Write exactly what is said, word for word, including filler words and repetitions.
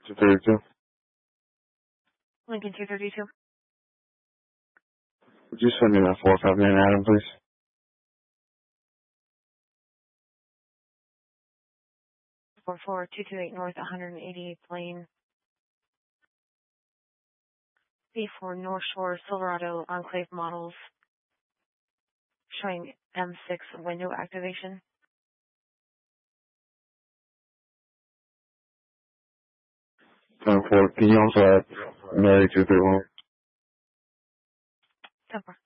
two thirty-two. Lincoln two thirty-two. Would you send me that four five nine Adam, please? four four two two eight North one hundred eighty-eighth Lane. B four North Shore Silverado Enclave models showing M six window activation. ten four. Can you also add Mary two thirty-one? ten four.